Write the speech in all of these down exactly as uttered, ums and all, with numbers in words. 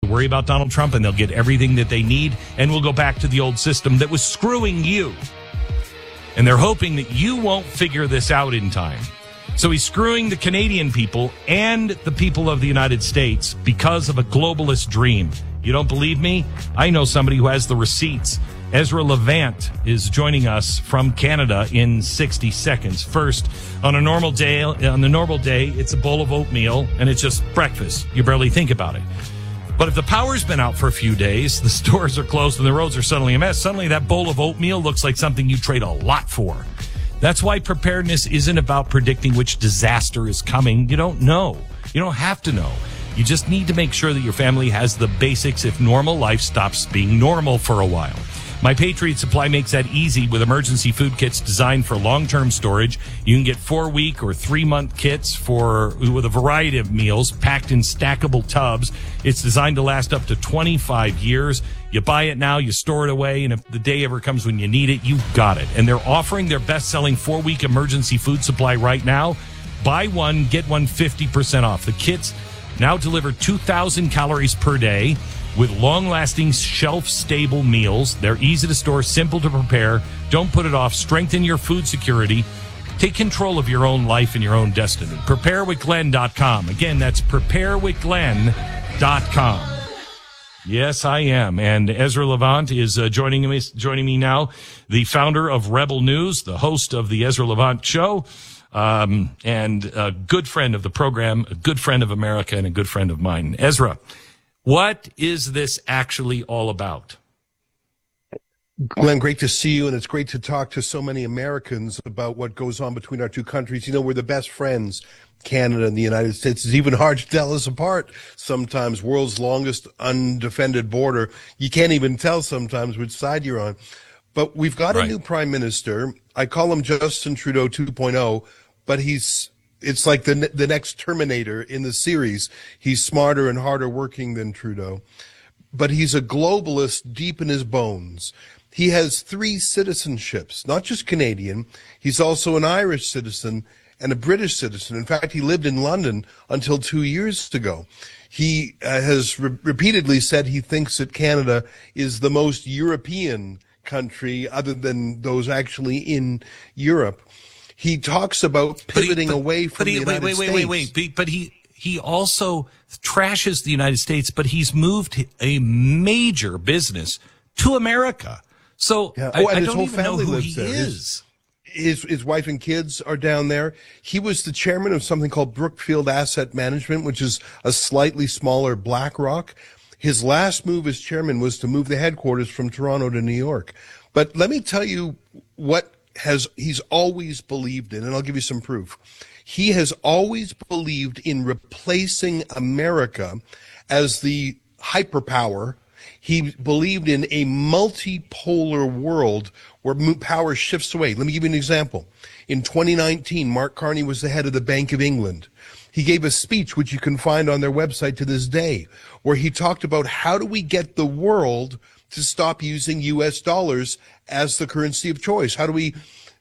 worry about Donald Trump and they'll get everything that they need, and we'll go back to the old system that was screwing you. And they're hoping that you won't figure this out in time. So he's screwing the Canadian people and the people of the United States because of a globalist dream. You don't believe me? I know somebody who has the receipts. Ezra Levant is joining us from Canada in sixty seconds. First, on a normal day, on the normal day, it's a bowl of oatmeal and it's just breakfast. You barely think about it. But if the power's been out for a few days, the stores are closed and the roads are suddenly a mess, suddenly that bowl of oatmeal looks like something you trade a lot for. That's why preparedness isn't about predicting which disaster is coming. You don't know. You don't have to know. You just need to make sure that your family has the basics if normal life stops being normal for a while. My Patriot Supply makes that easy with emergency food kits designed for long-term storage. You can get four-week or three-month kits for with a variety of meals packed in stackable tubs. It's designed to last up to twenty-five years. You buy it now, you store it away, and if the day ever comes when you need it, you've got it. And they're offering their best-selling four-week emergency food supply right now. Buy one, get one fifty percent off. The kits now deliver two thousand calories per day with long-lasting, shelf-stable meals. They're easy to store, simple to prepare. Don't put it off. Strengthen your food security. Take control of your own life and your own destiny. prepare with glenn dot com. Again, that's prepare with glenn dot com. Yes, I am. And Ezra Levant is uh, joining me, joining me now, the founder of Rebel News, the host of the Ezra Levant Show, um, and a good friend of the program, a good friend of America, and a good friend of mine. Ezra, what is this actually all about? Glenn, great to see you, and it's great to talk to so many Americans about what goes on between our two countries. You know, we're the best friends, Canada and the United States. It's even hard to tell us apart sometimes. World's longest undefended border. You can't even tell sometimes which side you're on. But we've got right. a new prime minister. I call him Justin Trudeau two point oh, but he's it's like the the next Terminator in the series. He's smarter and harder working than Trudeau. But he's a globalist deep in his bones. He has three citizenships, not just Canadian. He's also an Irish citizen and a British citizen. In fact, he lived in London until two years ago. He uh, has re- repeatedly said he thinks that Canada is the most European country other than those actually in Europe. He talks about pivoting but he, but, away from he, the United wait, wait, States. Wait, wait, wait, but he he also trashes the United States, but he's moved a major business to America. So yeah. I, oh, I don't even know who he there. is. His, his his wife and kids are down there. He was the chairman of something called Brookfield Asset Management, which is a slightly smaller BlackRock. His last move as chairman was to move the headquarters from Toronto to New York. But let me tell you what has he's always believed in, and I'll give you some proof. He has always believed in replacing America as the hyperpower. He believed in a multipolar world where power shifts away. Let me give you an example. In twenty nineteen, Mark Carney was the head of the Bank of England. He gave a speech, which you can find on their website to this day, where he talked about how do we get the world to stop using U S dollars as the currency of choice? How do we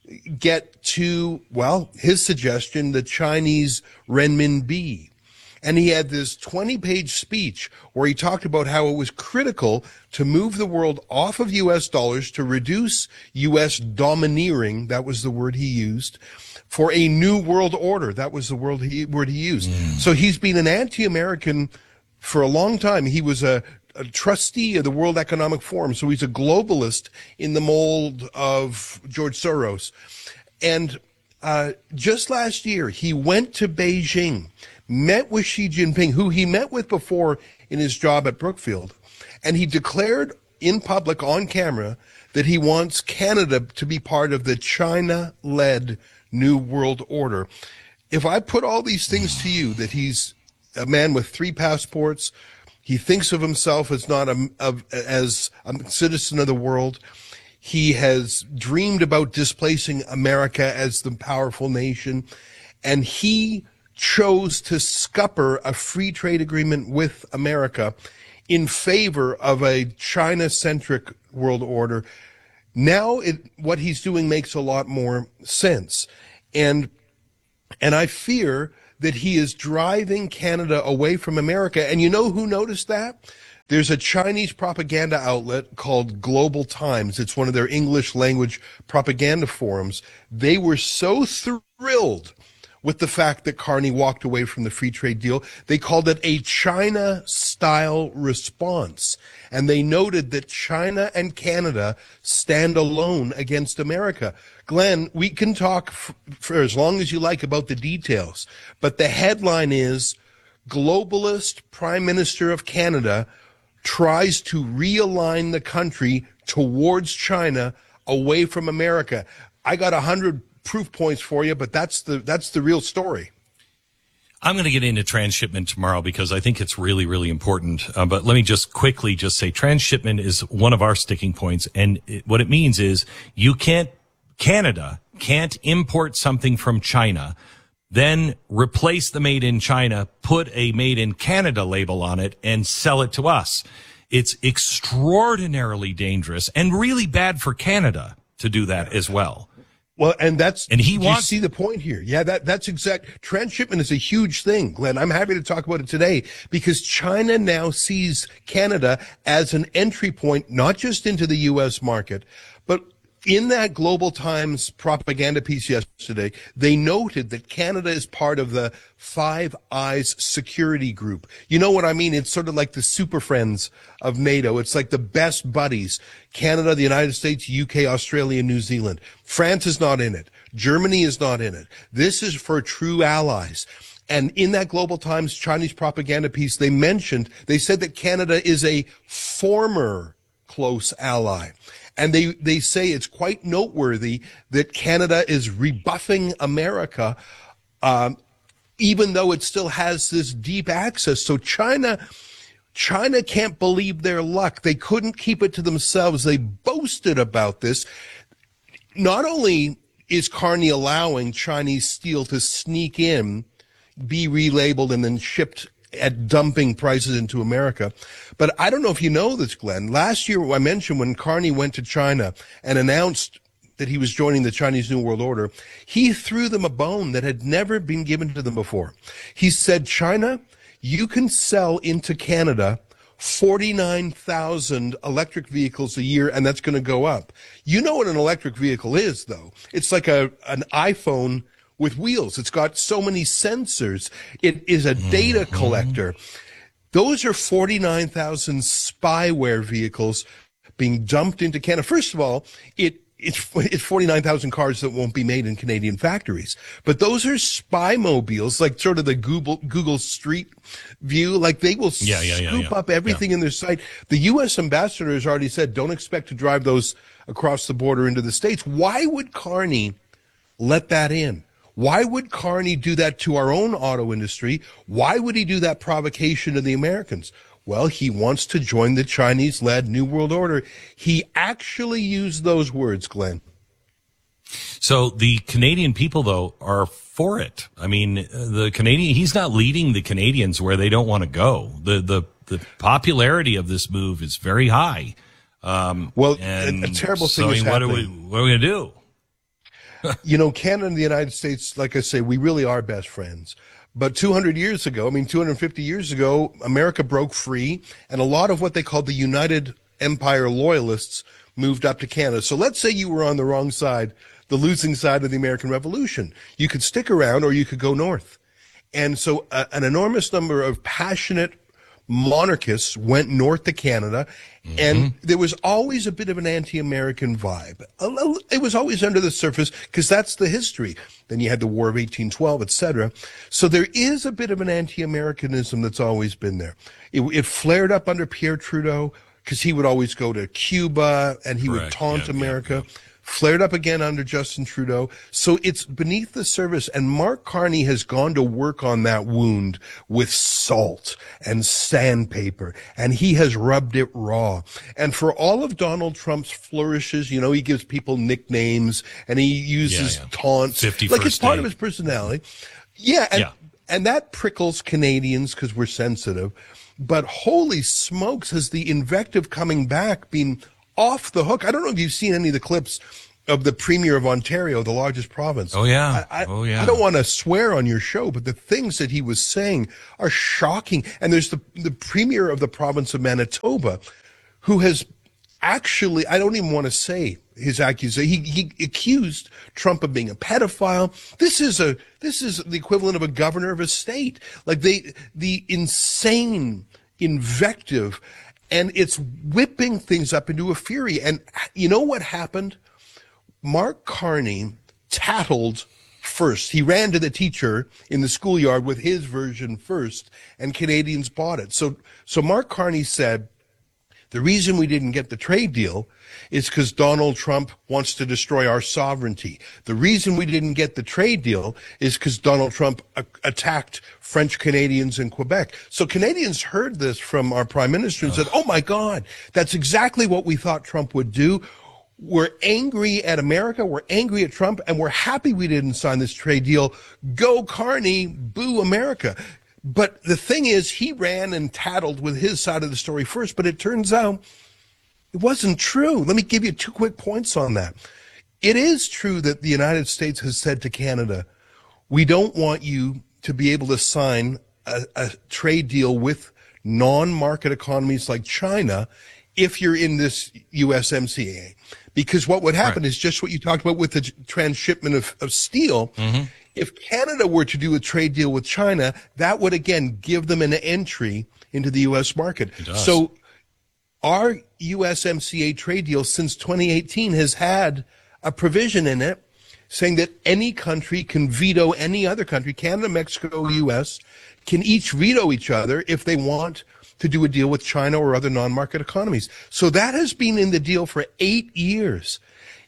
get to, well, his suggestion, the Chinese renminbi? And he had this twenty-page speech where he talked about how it was critical to move the world off of U S dollars to reduce U S domineering, that was the word he used, for a new world order. That was the word he, word he used. Mm. So he's been an anti-American for a long time. He was a, a trustee of the World Economic Forum, so he's a globalist in the mold of George Soros. And uh, just last year, he went to Beijing, met with Xi Jinping, who he met with before in his job at Brookfield, and he declared in public on camera that he wants Canada to be part of the China-led New World Order. If I put all these things to you, that he's a man with three passports, he thinks of himself as not a, of, as a citizen of the world, he has dreamed about displacing America as the powerful nation, and he chose to scupper a free trade agreement with America in favor of a China-centric world order. Now it, what he's doing makes a lot more sense. And, and I fear that he is driving Canada away from America. And you know who noticed that? There's a Chinese propaganda outlet called Global Times. It's one of their English language propaganda forums. They were so thrilled with the fact that Carney walked away from the free trade deal. They called it a China-style response. And they noted that China and Canada stand alone against America. Glenn, we can talk f- for as long as you like about the details, but the headline is globalist Prime Minister of Canada tries to realign the country towards China away from America. I got a hundred proof points for you, but that's the that's the real story. I'm going to get into transshipment tomorrow because I think it's really, really important. Uh, but let me just quickly just say transshipment is one of our sticking points. And it, what it means is you can't, Canada can't import something from China, then replace the made in China, put a made in Canada label on it and sell it to us. It's extraordinarily dangerous and really bad for Canada to do that as well. Well, and that's, and he wants, you see the point here. Yeah, that, that's exact. Transshipment is a huge thing, Glenn. I'm happy to talk about it today because China now sees Canada as an entry point, not just into the U S market, but in that Global Times propaganda piece yesterday, they noted that Canada is part of the Five Eyes security group. You know what I mean? It's sort of like the super friends of NATO. It's like the best buddies. Canada, the United States, U K, Australia, New Zealand. France is not in it. Germany is not in it. This is for true allies. And in that Global Times Chinese propaganda piece, they mentioned, they said that Canada is a former close ally. And they, they say it's quite noteworthy that Canada is rebuffing America, um, even though it still has this deep access. So China, China can't believe their luck. They couldn't keep it to themselves. They boasted about this. Not only is Carney allowing Chinese steel to sneak in, be relabeled, and then shipped at dumping prices into America. But I don't know if you know this, Glenn. Last year, I mentioned when Carney went to China and announced that he was joining the Chinese New World Order, he threw them a bone that had never been given to them before. He said, China, you can sell into Canada forty-nine thousand electric vehicles a year, and that's going to go up. You know what an electric vehicle is, though. It's like a an iPhone with wheels. It's got so many sensors. It is a data mm-hmm. collector. Those are forty-nine thousand spyware vehicles being dumped into Canada. First of all, it it's, it's forty-nine thousand cars that won't be made in Canadian factories. But those are spy mobiles, like sort of the Google Google Street View. Like they will yeah, yeah, scoop yeah, yeah. up everything yeah. in their site. The U S ambassador has already said, don't expect to drive those across the border into the States. Why would Carney let that in? Why would Carney do that to our own auto industry? Why would he do that provocation to the Americans? Well, he wants to join the Chinese-led New World Order. He actually used those words, Glenn. So the Canadian people, though, are for it. I mean, the Canadian, he's not leading the Canadians where they don't want to go. The, the, the popularity of this move is very high. Um, well, and a, a terrible so, thing I is mean, what happening. are we, what are we going to do? You know, Canada and the United States, like I say, we really are best friends. But two hundred years ago, I mean, two hundred fifty years ago, America broke free, and a lot of what they called the United Empire loyalists moved up to Canada. So let's say you were on the wrong side, the losing side of the American Revolution. You could stick around or you could go north. And so uh, an enormous number of passionate monarchists went north to Canada, mm-hmm. and there was always a bit of an anti-American vibe. It was always under the surface because that's the history. Then you had the War of eighteen twelve, et cetera. So there is a bit of an anti-Americanism that's always been there. It, it flared up under Pierre Trudeau because he would always go to Cuba and he Correct. would taunt yeah, America. Yeah, yeah. Flared up again under Justin Trudeau. So it's beneath the surface. And Mark Carney has gone to work on that wound with salt and sandpaper. And he has rubbed it raw. And for all of Donald Trump's flourishes, you know, he gives people nicknames and he uses yeah, yeah. taunts. Like it's part day. of his personality. Yeah. And, yeah. and that prickles Canadians because we're sensitive. But holy smokes, has the invective coming back been off the hook? I don't know if you've seen any of the clips of the Premier of Ontario, the largest province. Oh, yeah. I, I, oh, yeah. I don't want to swear on your show, but the things that he was saying are shocking. And there's the, the Premier of the province of Manitoba, who has actually, I don't even want to say his accusation. He, he accused Trump of being a pedophile. This is a, this is the equivalent of a governor of a state. Like they, the insane invective, and it's whipping things up into a fury. And you know what happened? Mark Carney tattled first. He ran to the teacher in the schoolyard with his version first, and Canadians bought it. So, so Mark Carney said, the reason we didn't get the trade deal is because Donald Trump wants to destroy our sovereignty. The reason we didn't get the trade deal is because Donald Trump a- attacked French Canadians in Quebec. So Canadians heard this from our prime minister and said, oh my God, that's exactly what we thought Trump would do. We're angry at America, we're angry at Trump, and we're happy we didn't sign this trade deal. Go Carney, boo America. But the thing is, he ran and tattled with his side of the story first, but it turns out it wasn't true. Let me give you two quick points on that. It is true that the United States has said to Canada, we don't want you to be able to sign a, a trade deal with non-market economies like China if you're in this U S M C A. Because what would happen right. is just what you talked about with the transshipment of, of steel. Mm-hmm. If Canada were to do a trade deal with China, that would, again, give them an entry into the U S market. So our U S M C A trade deal since twenty eighteen has had a provision in it saying that any country can veto any other country, Canada, Mexico, U S, can each veto each other if they want to do a deal with China or other non-market economies. So that has been in the deal for eight years.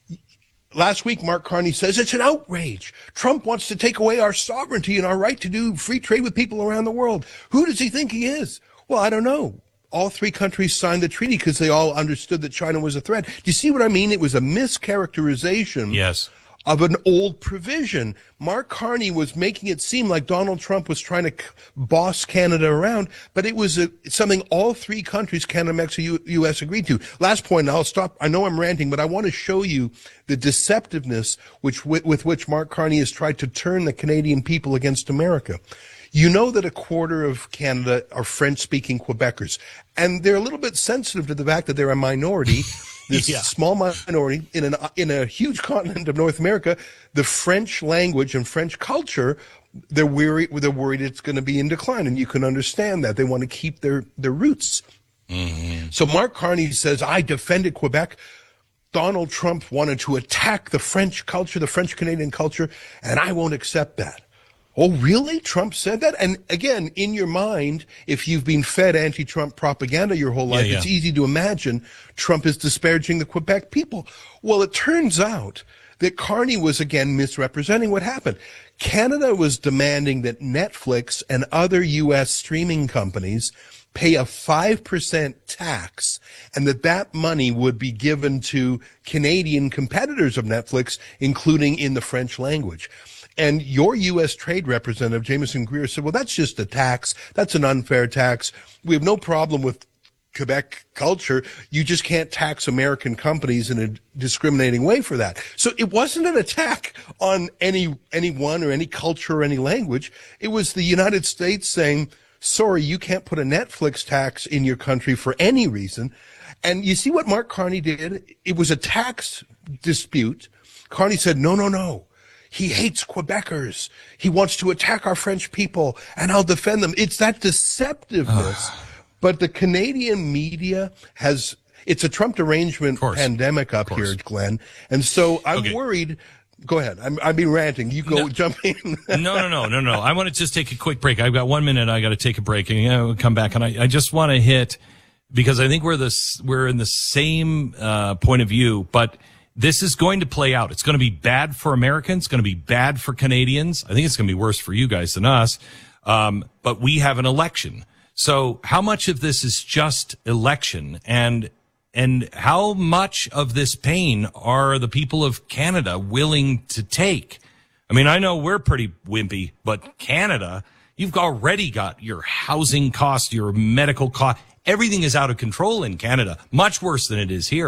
Last week, Mark Carney says it's an outrage. Trump wants to take away our sovereignty and our right to do free trade with people around the world. Who does he think he is? Well, I don't know. All three countries signed the treaty because they all understood that China was a threat. Do you see what I mean? It was a mischaracterization. Yes. Of an old provision. Mark Carney was making it seem like Donald Trump was trying to boss Canada around, but it was a, something all three countries, Canada, Mexico, U S, agreed to. Last point, and I'll stop. I know I'm ranting, but I want to show you the deceptiveness which, with, with which Mark Carney has tried to turn the Canadian people against America. You know that a quarter of Canada are French-speaking Quebecers, and they're a little bit sensitive to the fact that they're a minority. This yeah. small minority in an in a huge continent of North America, the French language and French culture, they're worried. They're worried it's going to be in decline, and you can understand that. They want to keep their their roots. Mm-hmm. So Mark Carney says, "I defended Quebec. Donald Trump wanted to attack the French culture, the French Canadian culture, and I won't accept that." Oh, really? Trump said that? And again, in your mind, if you've been fed anti-Trump propaganda your whole life, yeah, yeah. it's easy to imagine Trump is disparaging the Quebec people. Well, it turns out that Carney was, again, misrepresenting what happened. Canada was demanding that Netflix and other U S streaming companies pay a five percent tax, and that that money would be given to Canadian competitors of Netflix, including in the French language. And your U S Trade Representative, Jameson Greer, said, well, that's just a tax. That's an unfair tax. We have no problem with Quebec culture. You just can't tax American companies in a discriminating way for that. So it wasn't an attack on any anyone or any culture or any language. It was the United States saying, sorry, you can't put a Netflix tax in your country for any reason. And you see what Mark Carney did? It was a tax dispute. Carney said, no, no, no. He hates Quebecers. He wants to attack our French people, and I'll defend them. It's that deceptiveness. But the Canadian media has, it's a Trump derangement pandemic up here, Glenn. And so I'm okay. worried. Go ahead. I'm, I've been ranting. You go, no, jump in. no, no, no, no, no. I want to just take a quick break. I've got one minute. I got to take a break, and you know, we'll come back. And I, I just want to hit, because I think we're this, we're in the same uh, point of view, but this is going to play out. It's going to be bad for Americans. It's going to be bad for Canadians. I think it's going to be worse for you guys than us. Um, but we have an election. So how much of this is just election, and and how much of this pain are the people of Canada willing to take? I mean, I know we're pretty wimpy, but Canada, you've already got your housing costs, your medical cost. Everything is out of control in Canada, much worse than it is here.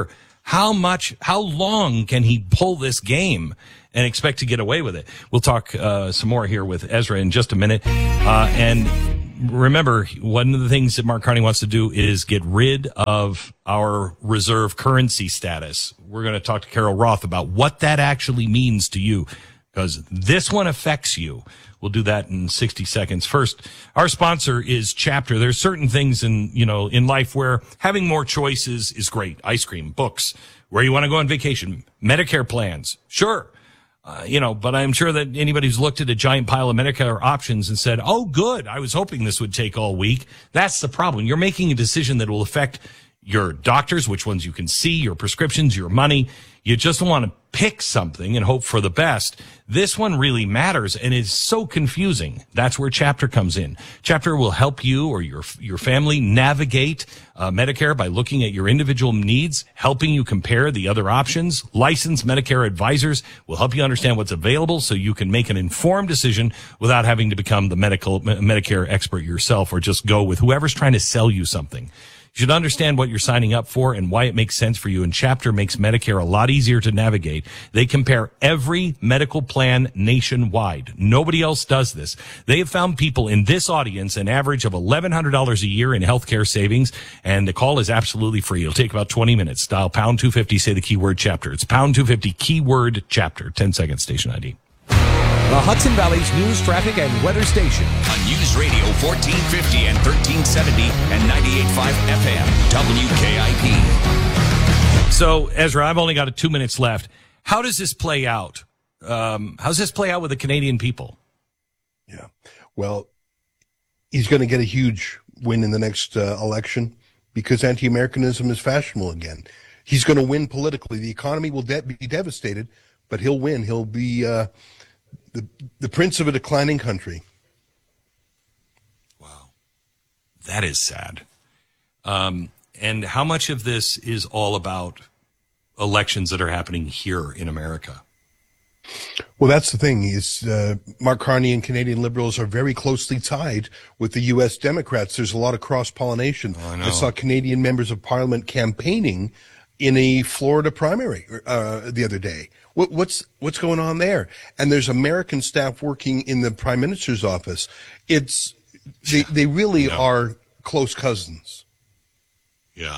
How much, how long can he pull this game and expect to get away with it? We'll talk uh, some more here with Ezra in just a minute. Uh, and remember, one of the things that Mark Carney wants to do is get rid of our reserve currency status. We're going to talk to Carol Roth about what that actually means to you, because this one affects you. We'll do that in sixty seconds. First, our sponsor is Chapter. There's certain things in, you know, in life where having more choices is great. Ice cream, books, where you want to go on vacation, Medicare plans. Sure. Uh, you know, but I'm sure that anybody who's looked at a giant pile of Medicare options and said, oh, good, I was hoping this would take all week. That's the problem. You're making a decision that will affect your doctors, which ones you can see, your prescriptions, your money. You just want to pick something and hope for the best. This one really matters and is so confusing. That's where Chapter comes in. Chapter will help you or your your family navigate uh, Medicare by looking at your individual needs, helping you compare the other options. Licensed Medicare advisors will help you understand what's available so you can make an informed decision without having to become the medical Medicare expert yourself or just go with whoever's trying to sell you something. You should understand what you're signing up for and why it makes sense for you. And Chapter makes Medicare a lot easier to navigate. They compare every medical plan nationwide. Nobody else does this. They have found people in this audience an average of eleven hundred dollars a year in healthcare savings, and the call is absolutely free. It'll take about twenty minutes. Dial pound two fifty, say the keyword Chapter. It's pound two fifty, keyword Chapter. ten seconds, station I D. The Hudson Valley's news, traffic, and weather station. On News Radio fourteen fifty and thirteen seventy and ninety-eight point five F M, W K I P. So, Ezra, I've only got two minutes left. How does this play out? Um, how does this play out with the Canadian people? Yeah. Well, he's going to get a huge win in the next uh, election because anti-Americanism is fashionable again. He's going to win politically. The economy will de- be devastated, but he'll win. He'll be uh, the the prince of a declining country. Wow. That is sad. Um, and how much of this is all about elections that are happening here in America? Well, that's the thing is uh, Mark Carney and Canadian Liberals are very closely tied with the U S Democrats. There's a lot of cross-pollination. Oh, I know. I saw Canadian members of Parliament campaigning in a Florida primary uh, the other day. What, what's what's going on there? And there's American staff working in the Prime Minister's office. It's they they really Yeah. are close cousins. Yeah.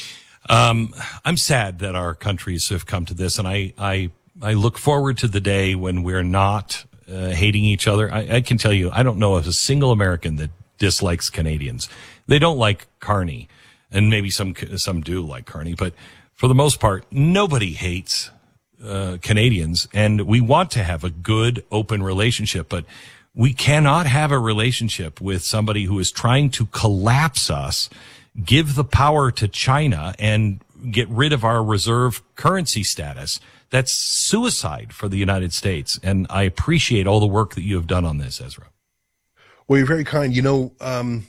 Um, I'm sad that our countries have come to this, and I, I, I look forward to the day when we're not uh, hating each other. I, I can tell you, I don't know of a single American that dislikes Canadians. They don't like Carney, and maybe some some do like Carney, but for the most part, nobody hates uh, Canadians, and we want to have a good, open relationship, but we cannot have a relationship with somebody who is trying to collapse us, give the power to China, and get rid of our reserve currency status. That's suicide for the United States. And I appreciate all the work that you have done on this, Ezra. Well, you're very kind. You know, um,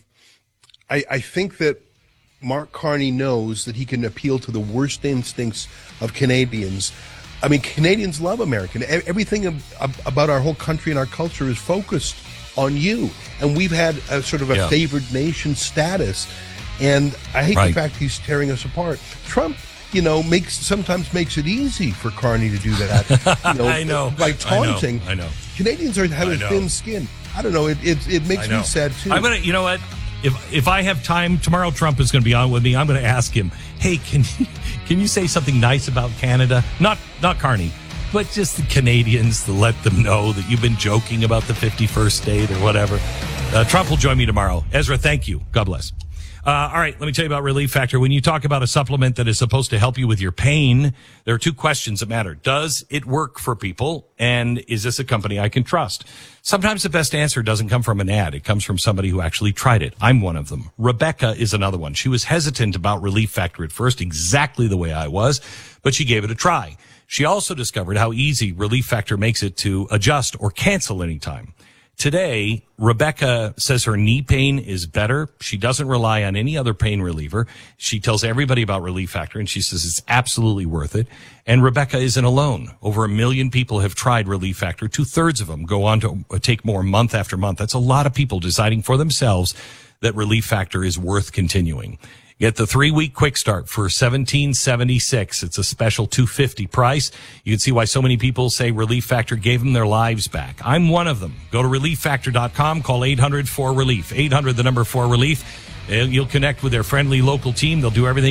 I, I think that Mark Carney knows that he can appeal to the worst instincts of Canadians. I mean, Canadians love American. E- Everything ab- ab- about our whole country and our culture is focused on you. And we've had a sort of a Yeah. favored nation status. And I hate Right. the fact he's tearing us apart. Trump, you know, makes sometimes makes it easy for Carney to do that. You know, I know. By taunting. I know. I know. Canadians are have I a know. thin skin. I don't know. It it, it I makes know. me sad too. I'm gonna, you know what? If if I have time tomorrow, Trump is going to be on with me. I'm going to ask him, hey, can you, can you say something nice about Canada? Not not Carney, but just the Canadians to let them know that you've been joking about the fifty-first state or whatever. Uh, Trump will join me tomorrow. Ezra, thank you. God bless. Uh, all right, let me tell you about Relief Factor. When you talk about a supplement that is supposed to help you with your pain, there are two questions that matter. Does it work for people? And is this a company I can trust? Sometimes the best answer doesn't come from an ad. It comes from somebody who actually tried it. I'm one of them. Rebecca is another one. She was hesitant about Relief Factor at first, exactly the way I was, but she gave it a try. She also discovered how easy Relief Factor makes it to adjust or cancel anytime. Today, Rebecca says her knee pain is better. She doesn't rely on any other pain reliever. She tells everybody about Relief Factor, and she says it's absolutely worth it. And Rebecca isn't alone. Over a million people have tried Relief Factor. Two-thirds of them go on to take more month after month. That's a lot of people deciding for themselves that Relief Factor is worth continuing. Get the three-week quick start for seventeen seventy-six. It's a special two hundred fifty dollars price. You can see why so many people say Relief Factor gave them their lives back. I'm one of them. Go to relief factor dot com, call eight hundred four relief. eight hundred, the number four relief. You'll connect with their friendly local team. They'll do everything